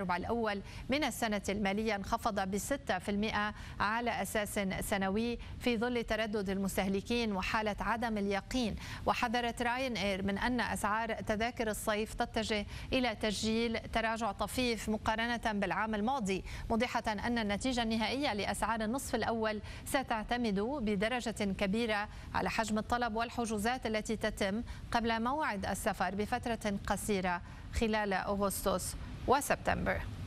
الربع الأول من السنة المالية انخفض ب6% على أساس سنوي في ظل تردد المستهلكين وحالة عدم اليقين. وحذرت راين إير من أن أسعار تذاكر الصيف تتجه إلى تسجيل تراجع طفيف مقارنة بالعام الماضي، موضحة أن النتيجة النهائية لأسعار النصف الأول ستعتمد بدرجة كبيرة على حجم الطلب والحجوزات التي تتم قبل موعد السفر بفترة قصيرة خلال أغسطس وسبتمبر.